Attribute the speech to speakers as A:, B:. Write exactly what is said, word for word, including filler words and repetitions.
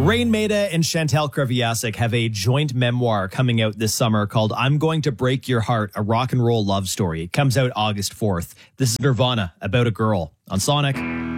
A: Rain Maida and Chantal Kreviazuk have a joint memoir coming out this summer called I'm Going to Break Your Heart, a rock and roll love story. It comes out August fourth. This is Nirvana, About a Girl, on Sonic.